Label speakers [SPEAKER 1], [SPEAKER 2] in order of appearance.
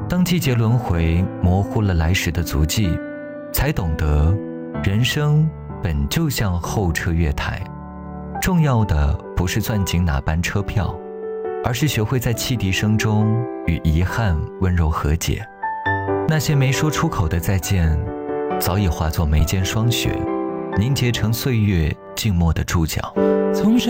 [SPEAKER 1] 当季节轮回模糊了来时的足迹，才懂得人生本就像候车月台，重要的不是攥紧哪班车票，而是学会在汽笛声中与遗憾温柔和解。那些没说出口的再见，早已化作眉间霜雪，凝结成岁月静默的注脚。